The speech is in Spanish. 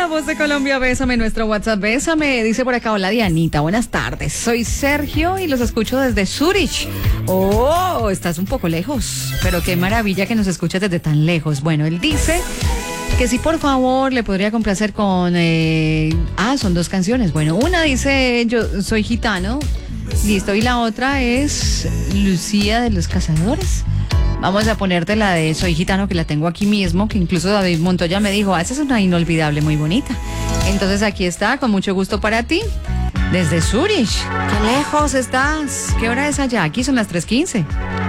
voz de Colombia, bésame, nuestro WhatsApp, bésame. Dice por acá, hola Dianita, buenas tardes. Soy Sergio y los escucho desde Zurich. Oh, estás un poco lejos, pero qué maravilla que nos escuchas desde tan lejos. Bueno, él dice que si por favor le podría complacer con... son dos canciones. Bueno, una dice Yo soy gitano, listo, y la otra es Lucía de los Cazadores. Vamos a ponerte la de Soy Gitano, que la tengo aquí mismo, que incluso David Montoya me dijo, esa es una inolvidable, muy bonita. Entonces aquí está, con mucho gusto para ti, desde Zurich. ¡Qué lejos estás! ¿Qué hora es allá? Aquí son las 3:15.